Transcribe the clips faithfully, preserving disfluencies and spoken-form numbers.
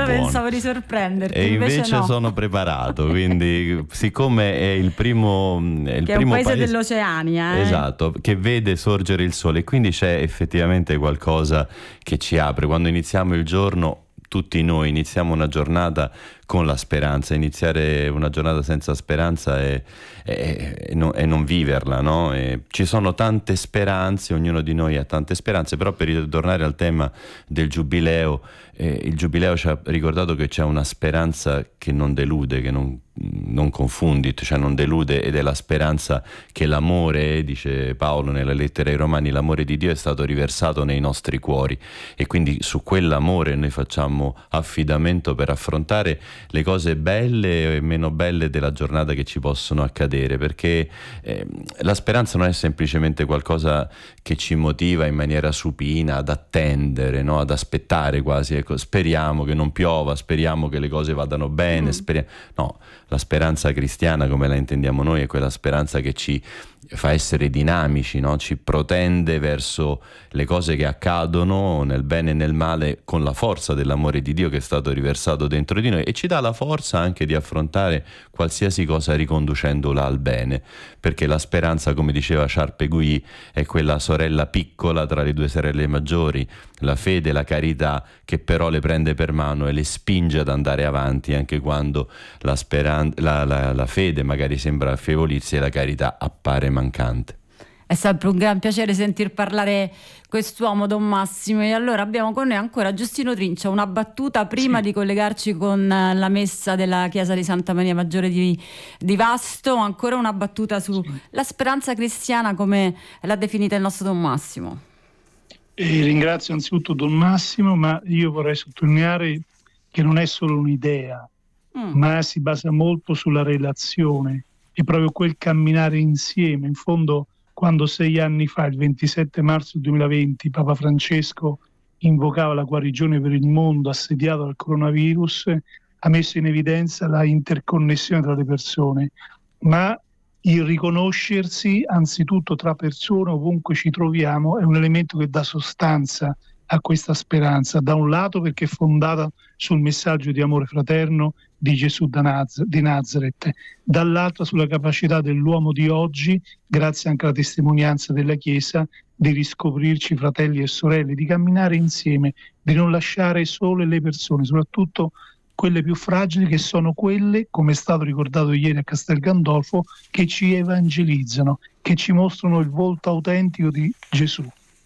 buono. Pensavo di sorprenderti. E invece, invece no. sono preparato, quindi siccome è il primo, è il che primo è un paese, paese dell'Oceania, eh? esatto, che vede sorgere il sole, quindi c'è effettivamente qualcosa che ci apre. Quando iniziamo il giorno, tutti noi iniziamo una giornata con la speranza. Iniziare una giornata senza speranza è, è, è, non, è non viverla, no? E ci sono tante speranze, ognuno di noi ha tante speranze, però per ritornare al tema del giubileo, eh, il giubileo ci ha ricordato che c'è una speranza che non delude, che non, non confondi, cioè non delude, ed è la speranza che l'amore, dice Paolo nella lettera ai Romani, l'amore di Dio è stato riversato nei nostri cuori, e quindi su quell'amore noi facciamo affidamento per affrontare le cose belle e meno belle della giornata che ci possono accadere, perché eh, la speranza non è semplicemente qualcosa che ci motiva in maniera supina ad attendere, no? Ad aspettare quasi, ecco, speriamo che non piova, speriamo che le cose vadano bene, mm. speriamo... no, la speranza cristiana come la intendiamo noi è quella speranza che ci fa essere dinamici, no? Ci protende verso le cose che accadono nel bene e nel male con la forza dell'amore di Dio che è stato riversato dentro di noi, e ci dà la forza anche di affrontare qualsiasi cosa riconducendola al bene, perché la speranza, come diceva Charpegui, è quella sorella piccola tra le due sorelle maggiori, la fede, la carità, che però le prende per mano e le spinge ad andare avanti anche quando la, speran- la, la, la fede magari sembra affievolirsi e la carità appare mancante. È sempre un gran piacere sentir parlare quest'uomo, Don Massimo. E allora abbiamo con noi ancora Giustino Trincia, una battuta prima sì. di collegarci con la messa della chiesa di Santa Maria Maggiore di, di Vasto, ancora una battuta sulla sì. speranza cristiana come l'ha definita il nostro Don Massimo. E ringrazio anzitutto Don Massimo, ma io vorrei sottolineare che non è solo un'idea, mm. ma si basa molto sulla relazione, e proprio quel camminare insieme. In fondo, quando sei anni fa, il ventisette marzo duemilaventi, Papa Francesco invocava la guarigione per il mondo assediato dal coronavirus, ha messo in evidenza la interconnessione tra le persone, ma il riconoscersi anzitutto tra persone ovunque ci troviamo è un elemento che dà sostanza a questa speranza, da un lato perché è fondata sul messaggio di amore fraterno di Gesù di Nazareth, dall'altro sulla capacità dell'uomo di oggi, grazie anche alla testimonianza della Chiesa, di riscoprirci fratelli e sorelle, di camminare insieme, di non lasciare sole le persone, soprattutto quelle più fragili, che sono quelle, come è stato ricordato ieri a Castel Gandolfo, che ci evangelizzano, che ci mostrano il volto autentico di Gesù.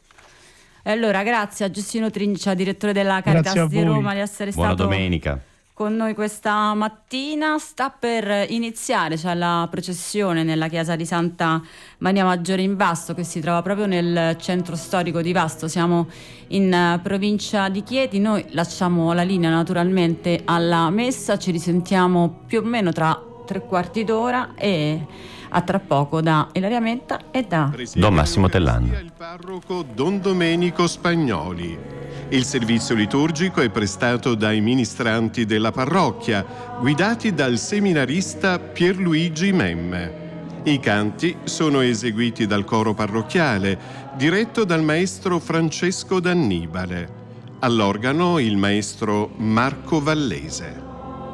E allora grazie a Giustino Trincia, direttore della Caritas di Roma, di essere Buona stato domenica. con noi questa mattina. Sta per iniziare, c'è cioè la processione nella chiesa di Santa Maria Maggiore in Vasto, che si trova proprio nel centro storico di Vasto. Siamo in provincia di Chieti. Noi lasciamo la linea naturalmente alla messa, ci risentiamo più o meno tra tre quarti d'ora, e a tra poco da Ilaria Menta e da Don Massimo Tellano. Il parroco Don Domenico Spagnoli. Il servizio liturgico è prestato dai ministranti della parrocchia, guidati dal seminarista Pierluigi Memme. I canti sono eseguiti dal coro parrocchiale, diretto dal maestro Francesco D'Annibale. All'organo il maestro Marco Vallese.